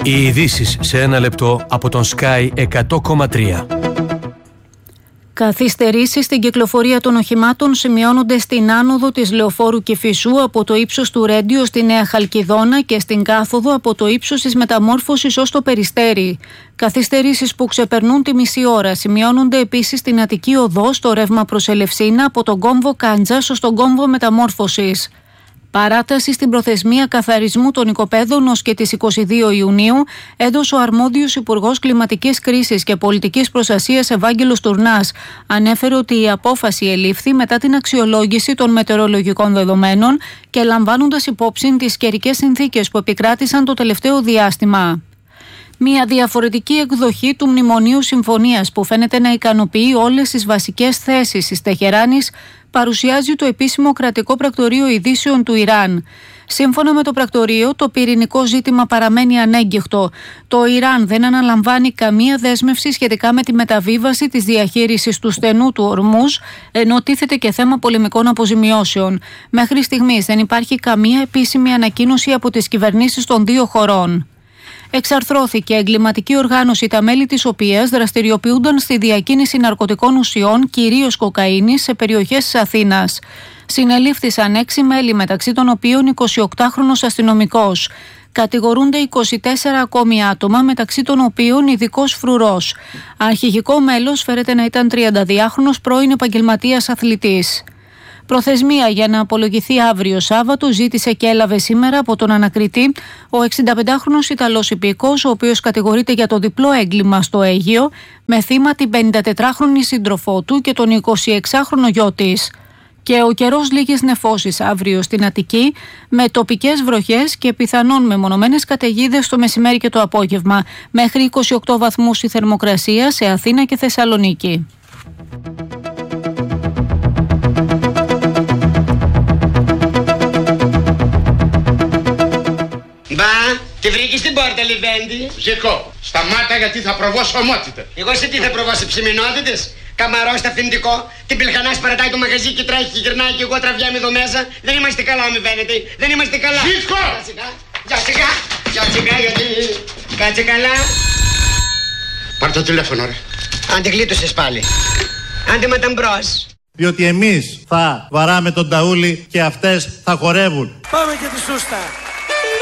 Οι ειδήσεις σε ένα λεπτό από τον Sky 100,3. Καθυστερήσεις στην κυκλοφορία των οχημάτων σημειώνονται στην άνοδο της Λεωφόρου Κηφισού από το ύψος του Ρέντιο στη Νέα Χαλκιδόνα και στην κάθοδο από το ύψος της Μεταμόρφωσης ως το Περιστέρι. Καθυστερήσεις που ξεπερνούν τη μισή ώρα σημειώνονται επίσης στην Αττική Οδό στο ρεύμα προς Ελευσίνα από τον κόμβο Κάντζας ως τον κόμβο Μεταμόρφωσης. Παράταση στην προθεσμία καθαρισμού των οικοπαίδων ως και τις 22 Ιουνίου έδωσε ο αρμόδιος Υπουργός Κλιματικής Κρίσης και Πολιτικής Προστασίας Ευάγγελος Τουρνάς. Ανέφερε ότι η απόφαση ελήφθη μετά την αξιολόγηση των μετεωρολογικών δεδομένων και λαμβάνοντας υπόψη τις καιρικές συνθήκες που επικράτησαν το τελευταίο διάστημα. Μια διαφορετική εκδοχή του Μνημονίου Συμφωνίας που φαίνεται να ικανοποιεί όλες τις βασικές θέσεις της Τεχεράνης παρουσιάζει το επίσημο κρατικό πρακτορείο ειδήσεων του Ιράν. Σύμφωνα με το πρακτορείο, το πυρηνικό ζήτημα παραμένει ανέγκυχτο. Το Ιράν δεν αναλαμβάνει καμία δέσμευση σχετικά με τη μεταβίβαση της διαχείρισης του στενού του Ορμούζ, ενώ τίθεται και θέμα πολεμικών αποζημιώσεων. Μέχρι στιγμής δεν υπάρχει καμία επίσημη ανακοίνωση από τις κυβερνήσεις των δύο χωρών. Εξαρθρώθηκε εγκληματική οργάνωση τα μέλη της οποίας δραστηριοποιούνταν στη διακίνηση ναρκωτικών ουσιών, κυρίως κοκαίνης, σε περιοχές της Αθήνας. Συνελήφθησαν 6 μέλη, μεταξύ των οποίων 28χρονος αστυνομικός. Κατηγορούνται 24 ακόμη άτομα, μεταξύ των οποίων ειδικός φρουρός. Αρχηγικό μέλος φέρεται να ήταν 32χρονος πρώην επαγγελματίας αθλητής. Προθεσμία για να απολογηθεί αύριο Σάββατο ζήτησε και έλαβε σήμερα από τον ανακριτή ο 65χρονος Ιταλός υπηκός, ο οποίος κατηγορείται για το διπλό έγκλημα στο Αίγυο, με θύμα την 54χρονη σύντροφό του και τον 26χρονο γιο της. Και ο καιρός λίγες νεφώσεις αύριο στην Αττική, με τοπικές βροχές και πιθανόν μεμονωμένες καταιγίδες το μεσημέρι και το απόγευμα. Μέχρι 28 βαθμούς η θερμοκρασία σε Αθήνα και Θεσσαλονίκη. Μπα, τη βρήκες στην πόρτα, Λιβέντη. Ζήκω, σταμάτα γιατί θα προβώ σε ομότητα. Εγώ σε τι θα προβώ, σε ψημινότητες? Καμαρό στα αφεντικό, την πυλχανάς παρατάει το μαγαζί και τρέχει και γυρνάει και εγώ τραβιάμαι εδώ μέσα. Δεν είμαστε καλά, μη βαίνετε. Δεν είμαστε καλά. Ζήκω! Γιατί κάτσε καλά. Πάρ' το τηλέφωνο, ρε. Αν τη γλίτωσες πάλι. Άντε με τα μπρος. Διότι εμείς θα βαράμε τον ταούλι και αυτές θα χορεύουν. Πάμε και τη σούστα.